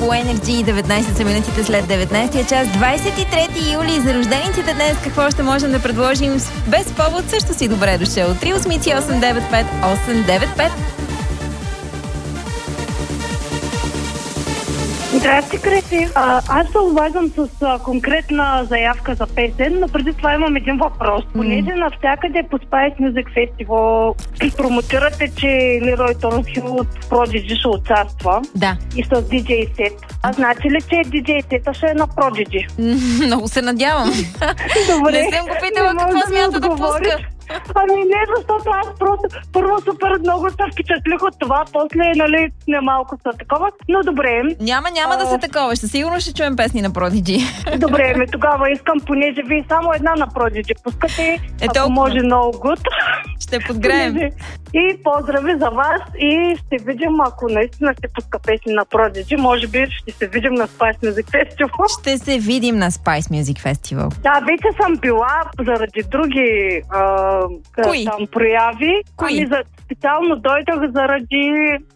Energy, 19 са минутите след 19-я час, 23 юли. За рождениците днес какво ще можем да предложим? Без повод също си добре дошъл. 388-895-895. Здрасти, Креси. Аз се обаждам с конкретна заявка за песен, но преди това имам един въпрос. Понеже навсякъде по Spice Music Festival промотирате, че Лерой Торнхил от Prodigy ще участва. Да. И с DJ Set. А знаете ли, че DJ Set ще е на Prodigy? Много се надявам. Добре. Не съм го питала какво смята да пуска. Ами не, защото аз просто първо супер много се впечатлих от това, после, нали, не малко са такова, но добре. Няма да се такова, ще сигурно ще чуем песни на Prodigy. Добре, тогава искам, понеже вие само една на Prodigy пускате, ако толкова. може много гуд. Ще подгреем. И поздрави за вас и ще видим, ако наистина ще пуска песни на Prodigy, може би ще се видим на Spice Music Festival. Ще се видим на Spice Music Festival. Да, вече съм била заради други там прояви. Кои? Ами специално дойдох заради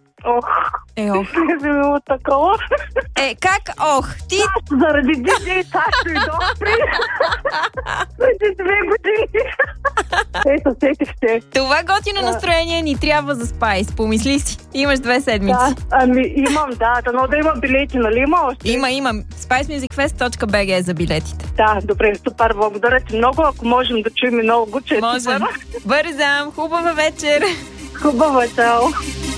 такова. Как ти? Заради DJ Сашо идох преди 2 години. Ето, сетих се. Това готино настроение ни трябва за Spice. Помисли си. Имаш 2 седмици. Да, имам, но да има билети, нали има още? Има. spicemusicfest.bg за билетите. Да, добре, супер, благодаря ти много. Ако можем да чуем и много, че е Можем. супер. Бързам, хубава вечер. Хубава, чао.